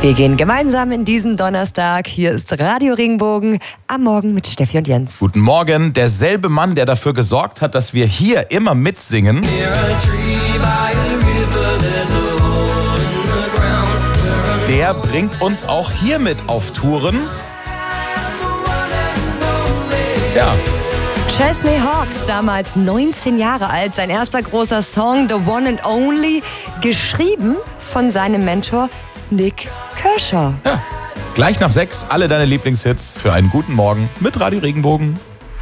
Wir gehen gemeinsam in diesen Donnerstag. Hier ist Radio Regenbogen am Morgen mit Steffi und Jens. Guten Morgen. Derselbe Mann, der dafür gesorgt hat, dass wir hier immer mitsingen, der bringt uns auch hier mit auf Touren. Ja. Chesney Hawkes, damals 19 Jahre alt, sein erster großer Song, The One and Only, geschrieben von seinem Mentor Nik Kershaw. Ja. Gleich nach 6 alle deine Lieblingshits für einen guten Morgen mit Radio Regenbogen.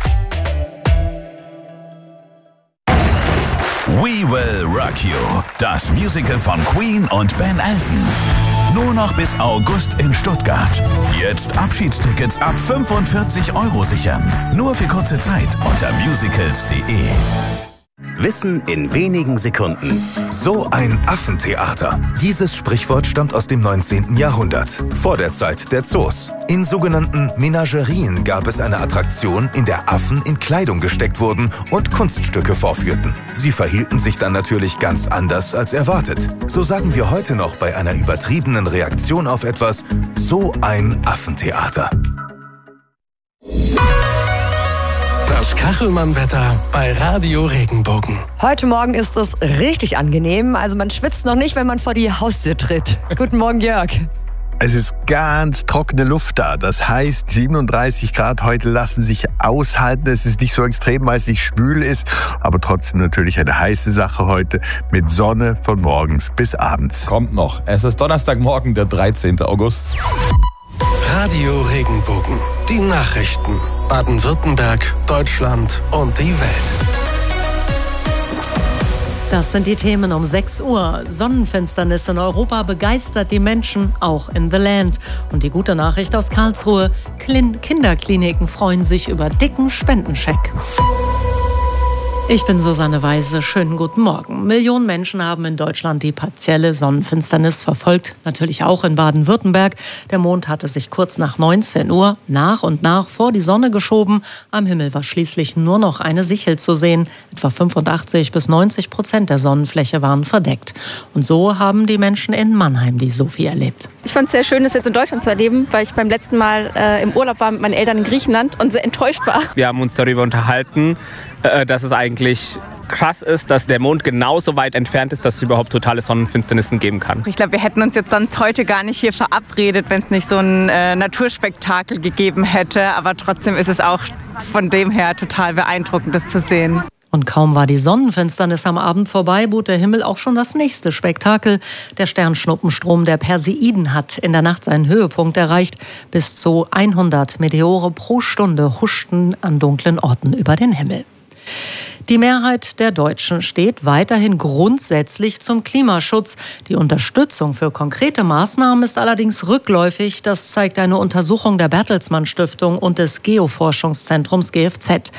We Will Rock You, das Musical von Queen und Ben Elton. Nur noch bis August in Stuttgart. Jetzt Abschiedstickets ab 45 € sichern. Nur für kurze Zeit unter musicals.de. Wissen in wenigen Sekunden. So ein Affentheater. Dieses Sprichwort stammt aus dem 19. Jahrhundert, vor der Zeit der Zoos. In sogenannten Menagerien gab es eine Attraktion, in der Affen in Kleidung gesteckt wurden und Kunststücke vorführten. Sie verhielten sich dann natürlich ganz anders als erwartet. So sagen wir heute noch bei einer übertriebenen Reaktion auf etwas, so ein Affentheater. Das Kachelmann-Wetter bei Radio Regenbogen. Heute Morgen ist es richtig angenehm. Also man schwitzt noch nicht, wenn man vor die Haustür tritt. Guten Morgen, Jörg. Es ist ganz trockene Luft da. Das heißt, 37 Grad heute lassen sich aushalten. Es ist nicht so extrem, weil es nicht schwül ist, aber trotzdem natürlich eine heiße Sache heute mit Sonne von morgens bis abends. Kommt noch. Es ist Donnerstagmorgen, der 13. August. Radio Regenbogen. Die Nachrichten. Baden-Württemberg, Deutschland und die Welt. Das sind die Themen um 6 Uhr. Sonnenfinsternis in Europa begeistert die Menschen, auch in The Land. Und die gute Nachricht aus Karlsruhe: Kinderkliniken freuen sich über dicken Spendenscheck. Ich bin Susanne Weise. Schönen guten Morgen. Millionen Menschen haben in Deutschland die partielle Sonnenfinsternis verfolgt. Natürlich auch in Baden-Württemberg. Der Mond hatte sich kurz nach 19 Uhr nach und nach vor die Sonne geschoben. Am Himmel war schließlich nur noch eine Sichel zu sehen. Etwa 85-90% der Sonnenfläche waren verdeckt. Und so haben die Menschen in Mannheim die Sophie erlebt. Ich fand es sehr schön, das jetzt in Deutschland zu erleben, weil ich beim letzten Mal im Urlaub war mit meinen Eltern in Griechenland und sehr enttäuscht war. Wir haben uns darüber unterhalten, dass es eigentlich krass ist, dass der Mond genauso weit entfernt ist, dass es überhaupt totale Sonnenfinsternissen geben kann. Ich glaube, wir hätten uns jetzt sonst heute gar nicht hier verabredet, wenn es nicht so ein Naturspektakel gegeben hätte. Aber trotzdem ist es auch von dem her total beeindruckend, das zu sehen. Und kaum war die Sonnenfinsternis am Abend vorbei, bot der Himmel auch schon das nächste Spektakel. Der Sternschnuppenstrom der Perseiden hat in der Nacht seinen Höhepunkt erreicht. Bis zu 100 Meteore pro Stunde huschten an dunklen Orten über den Himmel. Die Mehrheit der Deutschen steht weiterhin grundsätzlich zum Klimaschutz. Die Unterstützung für konkrete Maßnahmen ist allerdings rückläufig. Das zeigt eine Untersuchung der Bertelsmann Stiftung und des Geoforschungszentrums GFZ.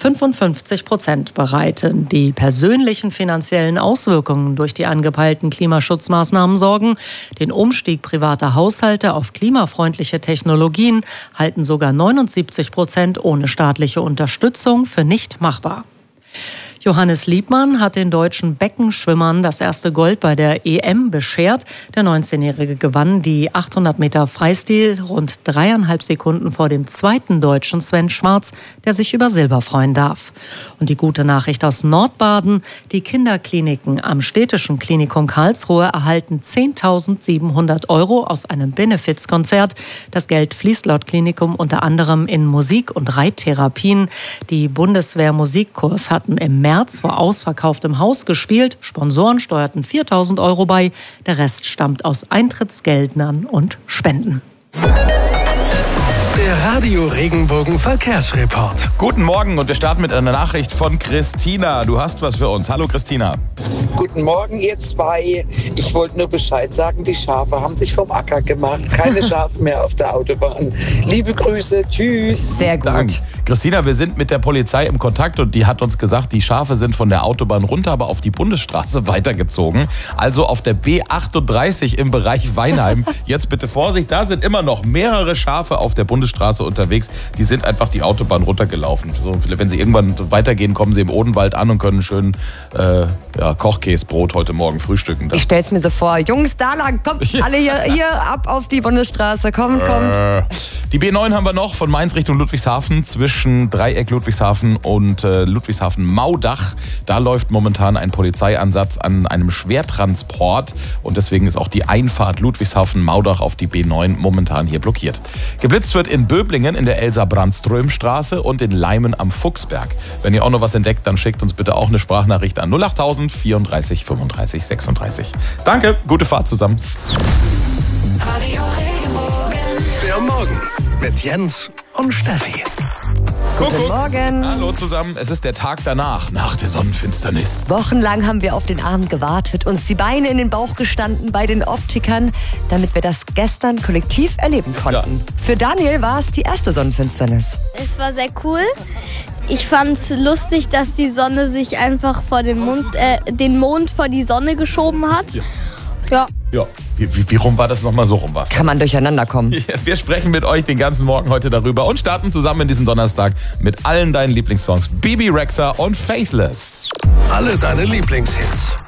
55% bereiten die persönlichen finanziellen Auswirkungen durch die angepeilten Klimaschutzmaßnahmen Sorgen. Den Umstieg privater Haushalte auf klimafreundliche Technologien halten sogar 79% ohne staatliche Unterstützung für nicht machbar. Johannes Liebmann hat den deutschen Beckenschwimmern das erste Gold bei der EM beschert. Der 19-Jährige gewann die 800 Meter Freistil rund 3,5 Sekunden vor dem zweiten Deutschen Sven Schwarz, der sich über Silber freuen darf. Und die gute Nachricht aus Nordbaden: Die Kinderkliniken am Städtischen Klinikum Karlsruhe erhalten 10.700 € aus einem Benefizkonzert. Das Geld fließt laut Klinikum unter anderem in Musik- und Reittherapien. Die Bundeswehr-Musikkurs hatten im März vor ausverkauftem Haus gespielt. Sponsoren steuerten 4.000 € bei. Der Rest stammt aus Eintrittsgeldern und Spenden. Der Radio Regenbogen Verkehrsreport. Guten Morgen und wir starten mit einer Nachricht von Christina. Du hast was für uns. Hallo Christina. Guten Morgen ihr zwei. Ich wollte nur Bescheid sagen, die Schafe haben sich vom Acker gemacht. Keine Schafe mehr auf der Autobahn. Liebe Grüße, tschüss. Sehr gut. Dank. Christina, wir sind mit der Polizei im Kontakt und die hat uns gesagt, die Schafe sind von der Autobahn runter, aber auf die Bundesstraße weitergezogen. Also auf der B38 im Bereich Weinheim. Jetzt bitte Vorsicht, da sind immer noch mehrere Schafe auf der Bundesstraße Bundesstraße unterwegs, die sind einfach die Autobahn runtergelaufen. So, wenn sie irgendwann weitergehen, kommen sie im Odenwald an und können schön Kochkäsebrot heute Morgen frühstücken. Ich stell's mir so vor, Jungs, da lang, kommt alle hier ab auf die Bundesstraße, kommt. Die B9 haben wir noch von Mainz Richtung Ludwigshafen, zwischen Dreieck Ludwigshafen und Ludwigshafen-Maudach. Da läuft momentan ein Polizeieinsatz an einem Schwertransport und deswegen ist auch die Einfahrt Ludwigshafen-Maudach auf die B9 momentan hier blockiert. Geblitzt wird in Böblingen in der Elsa-Brandström-Straße und in Leimen am Fuchsberg. Wenn ihr auch noch was entdeckt, dann schickt uns bitte auch eine Sprachnachricht an 08000 34 35 36. Danke, gute Fahrt zusammen. Der Morgen mit Jens und Steffi. Guten Morgen. Hallo zusammen, es ist der Tag danach, nach der Sonnenfinsternis. Wochenlang haben wir auf den Abend gewartet, uns die Beine in den Bauch gestanden bei den Optikern, damit wir das gestern kollektiv erleben konnten. Ja. Für Daniel war es die erste Sonnenfinsternis. Es war sehr cool. Ich fand's lustig, dass die Sonne sich einfach vor den Mond vor die Sonne geschoben hat. Ja. Wie rum war das nochmal? So rum war es. Kann man durcheinander kommen. Ja, wir sprechen mit euch den ganzen Morgen heute darüber und starten zusammen in diesem Donnerstag mit allen deinen Lieblingssongs. Bibi Rexha und Faithless. Alle deine Lieblingshits.